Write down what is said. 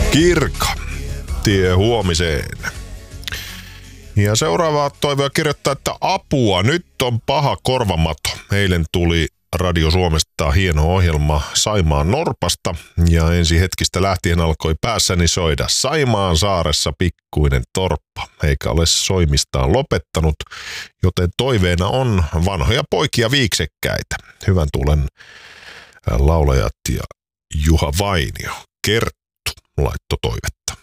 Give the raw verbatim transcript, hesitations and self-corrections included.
Kirkka, tie huomiseen. Ja seuraava toivoja kirjoittaa, että apua, nyt on paha korvamato. Eilen tuli Radio Suomesta hieno ohjelma Saimaan Norpasta ja ensi hetkistä lähtien alkoi päässäni soida Saimaan saaressa pikkuinen torppa, eikä ole soimistaan lopettanut, joten toiveena on vanhoja poikia viiksekkäitä. Hyvän tuulen laulajat ja Juha Vainio. Kerttu laitto toivetta.